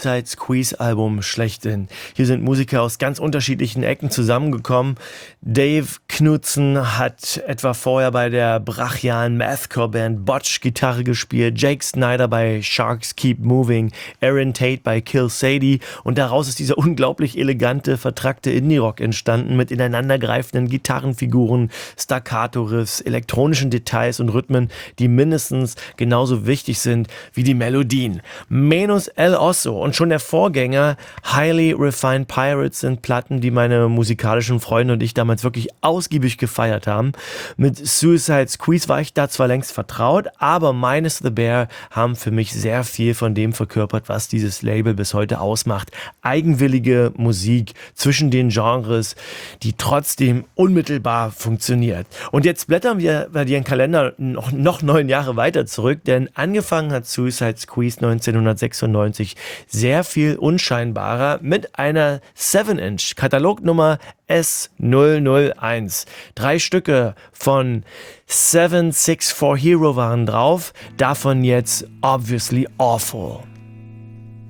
Squeeze-Album schlechthin. Hier sind Musiker aus ganz unterschiedlichen Ecken zusammengekommen. Dave Knudsen hat etwa vorher bei der brachialen Mathcore-Band Botch Gitarre gespielt, Jake Snyder bei Sharks Keep Moving, Aaron Tate bei Kill Sadie und daraus ist dieser unglaublich elegante, vertrackte Indie-Rock entstanden mit ineinandergreifenden Gitarrenfiguren, Staccato-Riffs, elektronischen Details und Rhythmen, die mindestens genauso wichtig sind wie die Melodien. Menos El Oso und schon der Vorgänger Highly Refined Pirates sind Platten, die meine musikalischen Freunde und ich damals wirklich ausgiebig gefeiert haben. Mit Suicide Squeeze war ich da zwar längst vertraut, aber Minus the Bear haben für mich sehr viel von dem verkörpert, was dieses Label bis heute ausmacht. Eigenwillige Musik zwischen den Genres, die trotzdem unmittelbar funktioniert. Und jetzt blättern wir bei dir im Kalender noch 9 Jahre weiter zurück, denn angefangen hat Suicide Squeeze 1996 sehr viel unscheinbarer mit einer 7-Inch Katalognummer S001. 3 Stücke von 764 Hero waren drauf, davon jetzt Obviously Awful.